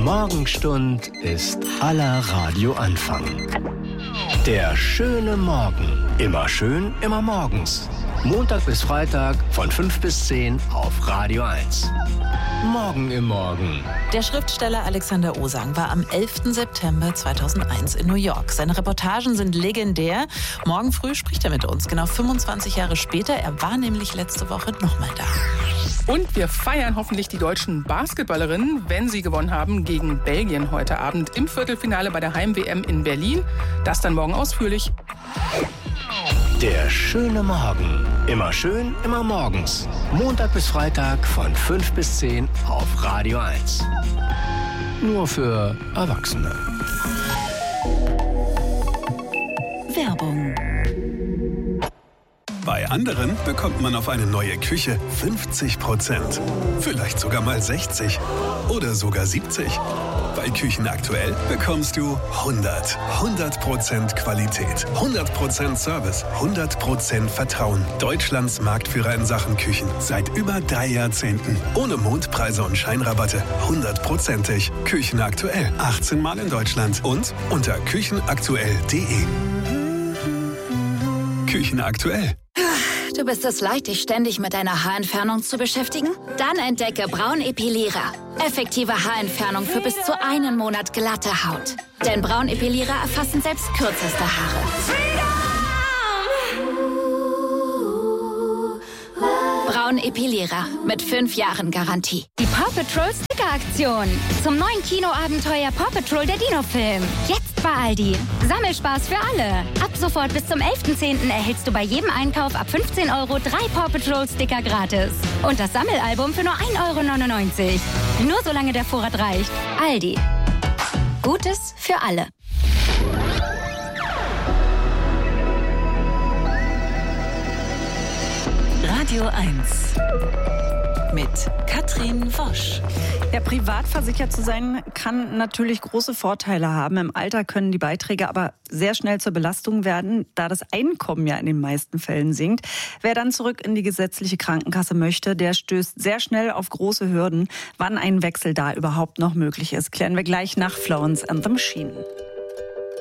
Morgenstund ist aller Radioanfang. Der schöne Morgen. Immer schön, immer morgens. Montag bis Freitag von 5 bis 10 auf Radio 1. Morgen im Morgen. Der Schriftsteller Alexander Osang war am 11. September 2001 in New York. Seine Reportagen sind legendär. Morgen früh spricht er mit uns, genau 25 Jahre später. Er war nämlich letzte Woche nochmal da. Und wir feiern hoffentlich die deutschen Basketballerinnen, wenn sie gewonnen haben gegen Belgien heute Abend im Viertelfinale bei der Heim-WM in Berlin. Das dann morgen ausführlich. Der schöne Morgen. Immer schön, immer morgens. Montag bis Freitag von 5 bis 10 auf Radio 1. Nur für Erwachsene. Werbung. Bei anderen bekommt man auf eine neue Küche 50%. Vielleicht sogar mal 60 oder sogar 70. Bei Küchen aktuell bekommst du 100% Qualität, 100% Service, 100% Vertrauen. Deutschlands Marktführer in Sachen Küchen seit über 3 Jahrzehnten. Ohne Mondpreise und Scheinrabatte, 100%ig. Küchen aktuell, 18 Mal in Deutschland und unter küchenaktuell.de. Küchen aktuell. Du bist es leid, dich ständig mit deiner Haarentfernung zu beschäftigen? Dann entdecke Braunepilierer. Effektive Haarentfernung für bis zu 1 Monat glatte Haut. Denn Braunepilierer erfassen selbst kürzeste Haare. Braunepilierer mit 5 Jahren Garantie. Die Paw Patrol Sticker-Aktion. Zum neuen Kinoabenteuer Paw Patrol der Dino-Film. Jetzt bei Aldi. Sammelspaß für alle. Ab sofort bis zum 11.10. erhältst du bei jedem Einkauf ab 15 € 3 Paw Patrol Sticker gratis. Und das Sammelalbum für nur 1,99 €. Nur solange der Vorrat reicht. Aldi. Gutes für alle. Radio 1 mit Katrin Wosch. Ja, privat versichert zu sein, kann natürlich große Vorteile haben. Im Alter können die Beiträge aber sehr schnell zur Belastung werden, da das Einkommen ja in den meisten Fällen sinkt. Wer dann zurück in die gesetzliche Krankenkasse möchte, der stößt sehr schnell auf große Hürden. Wann ein Wechsel da überhaupt noch möglich ist, klären wir gleich nach Florence and the Machine.